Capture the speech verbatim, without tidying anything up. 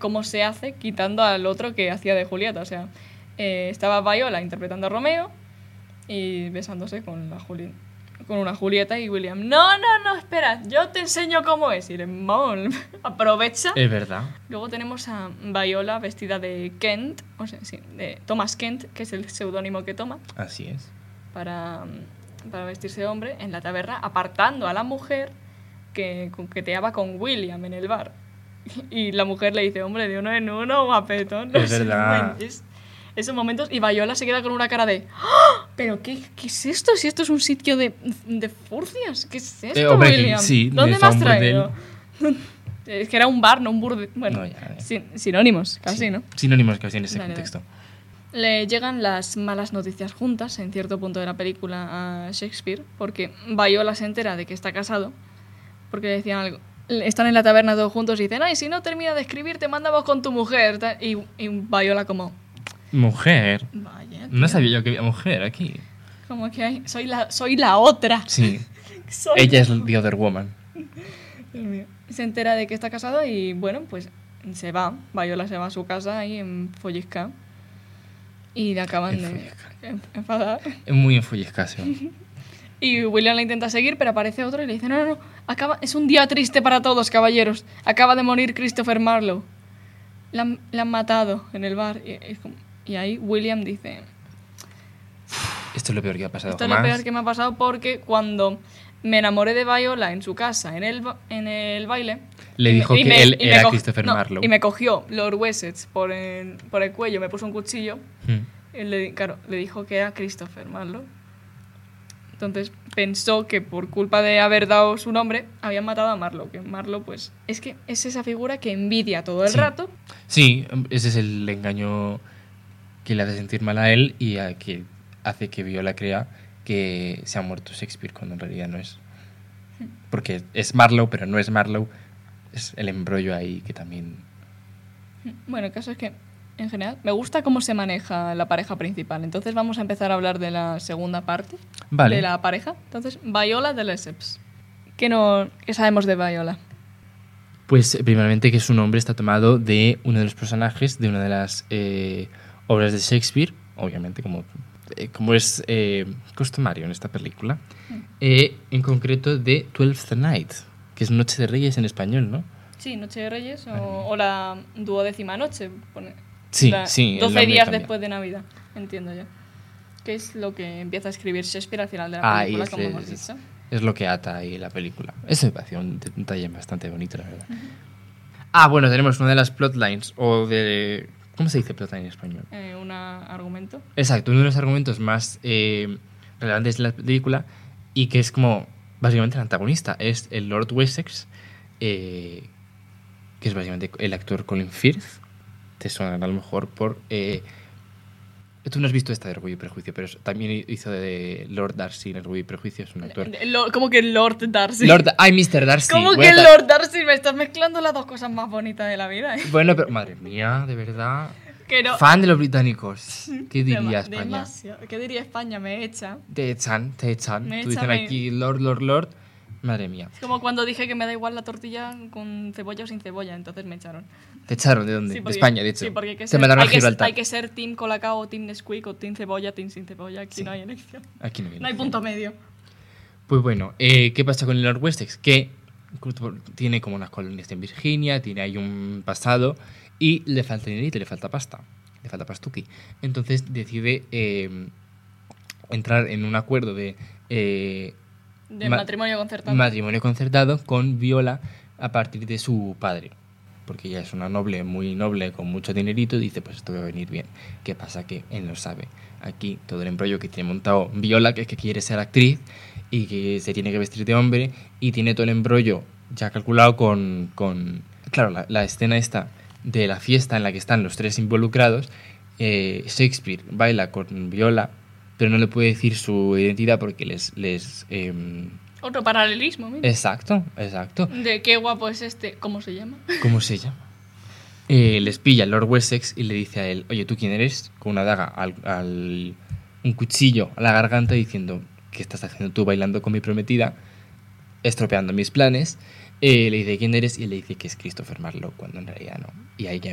cómo se hace quitando al otro que hacía de Julieta. O sea, eh, estaba Viola interpretando a Romeo y besándose con, la Juli- con una Julieta y William, no, no, no, espera, yo te enseño cómo es. Y le mol, aprovecha. Es verdad. Luego tenemos a Viola vestida de Kent, o sea, sí, de Thomas Kent, que es el seudónimo que toma Así es. para, para vestirse de hombre en la taberna, apartando a la mujer que coqueteaba con William en el bar. Y la mujer le dice, hombre, de uno en uno, guapetón. Es verdad. Es, esos momentos, y Viola se queda con una cara de ¡ah! ¿Pero qué, qué es esto? Si esto es un sitio de, de furcias. ¿Qué es esto, Eh, hombre, William? sí, ¿Dónde es me has un traído? Es que era un bar, no un burdel. Bueno, No, ya, ya. sin- sinónimos, casi, Sí. ¿no? Sinónimos casi en ese Dale, contexto. Le llegan las malas noticias juntas en cierto punto de la película a Shakespeare, porque Viola se entera de que está casado, porque le decían algo. Están en la taberna todos juntos y dicen, ay, si no termina de escribir, te mandamos con tu mujer. tal. Y, y Viola como, Mujer. vaya, No tío, sabía yo que había mujer aquí. como que hay, soy la, soy la otra. Sí. Soy Ella es The Other Woman. Dios mío. Se entera de que está casado y bueno, pues se va. Viola se va a su casa ahí en Follisca. Y le acaban En de Follisca. en- enfadar. Es muy enfolliscaso. Y William la intenta seguir, pero aparece otro y le dice, no, no, no, acaba, es un día triste para todos, caballeros. Acaba de morir Christopher Marlowe. La, han- la han matado en el bar. Y, y como- y ahí William dice, Esto es lo peor que ha pasado esto es jamás. lo peor que me ha pasado porque cuando me enamoré de Viola en su casa, en el, ba- en el baile... Le y me- dijo y que me- él y me era co- Christopher no, Marlowe. Y me cogió Lord Wessex por el, por el cuello, me puso un cuchillo. Hmm. Y le, claro, le dijo que era Christopher Marlowe. Entonces pensó que por culpa de haber dado su nombre, habían matado a Marlowe. Que Marlowe, pues, es que es esa figura que envidia todo el Sí. rato. Sí, ese es el engaño que le hace sentir mal a él y a que hace que Viola crea que se ha muerto Shakespeare cuando en realidad no es. Porque es Marlowe, pero no es Marlowe. Es el embrollo ahí que también... Bueno, el caso es que, en general, me gusta cómo se maneja la pareja principal. Entonces vamos a empezar a hablar de la segunda parte Vale. de la pareja. Entonces, Viola de Lesseps. ¿Qué, no, ¿Qué sabemos de Viola? Pues eh, primeramente que su nombre está tomado de uno de los personajes de una de las eh, obras de Shakespeare, obviamente como, eh, como es eh, customario en esta película, eh, en concreto de Twelfth Night, que es Noche de Reyes en español, ¿no? Sí, Noche de Reyes o, o la duodécima noche. Pone, Sí, la- sí, el doce nombre días cambia. después de Navidad, entiendo yo. Que es lo que empieza a escribir Shakespeare al final de la Ah, película, y es, como hemos es- dicho. es lo que ata ahí la película. Eso me pareció un detalle bastante bonito, la verdad. Ah, bueno, tenemos una de las plotlines, o de... ¿Cómo se dice plotline en español? Eh, un argumento. Exacto, uno de los argumentos más eh, relevantes de la película y que es como básicamente el antagonista, es el Lord Wessex, eh, que es básicamente el actor Colin Firth. Te suena a lo mejor por... Eh, tú no has visto esta de Orgullo y Prejuicio, pero también hizo de Lord Darcy en Orgullo y Prejuicio, es un actor... Lo- ¿Cómo que Lord Darcy? Lord, ay, mister Darcy. ¿Cómo Voy a que ta- Lord Darcy? Me estás mezclando las dos cosas más bonitas de la vida. ¿eh? Bueno, pero madre mía, de verdad. Que no- Fan de los británicos. ¿Qué diría Dema- España? demasiado. ¿Qué diría España? Me echa. Te echan, te echan. Me Tú dicen echan, me- aquí Lord, Lord, Lord. Madre mía. Es como cuando dije que me da igual la tortilla con cebolla o sin cebolla, entonces me echaron. ¿Te echaron de dónde? Sí, de porque- España, de hecho. Sí, porque hay que Te ser, mandaron hay a que, Gibraltar. hay que ser team Colacao, team Nesquik o team cebolla, team sin cebolla. Aquí Sí. no hay elección. Aquí no viene. No hay punto medio. Pues bueno, eh, ¿qué pasa con el Lord Wessex? Que tiene como unas colonias en Virginia, tiene ahí un pasado y le falta dinerito, le falta pasta, le falta pastuqui. Entonces decide eh, entrar en un acuerdo de eh, De ma- matrimonio concertado. matrimonio concertado con Viola a partir de su padre. Porque ella es una noble, muy noble, con mucho dinerito, y dice, pues esto va a venir bien. ¿Qué pasa? Que él no sabe. Aquí todo el embrollo que tiene montado Viola, que es que quiere ser actriz y que se tiene que vestir de hombre, y tiene todo el embrollo ya calculado con... con claro, la, la escena esta de la fiesta en la que están los tres involucrados, eh, Shakespeare baila con Viola, pero no le puede decir su identidad porque les... les em, Otro paralelismo, mira. exacto, exacto. De qué guapo es este. ¿Cómo se llama? ¿Cómo se llama? Eh, les pilla Lord Wessex y le dice a él, oye, ¿tú quién eres? Con una daga, al, al- un cuchillo a la garganta diciendo, ¿qué estás haciendo tú bailando con mi prometida? Estropeando mis planes. Eh, le dice, ¿quién eres? Y le dice que es Christopher Marlowe, cuando en realidad no. Y ahí ya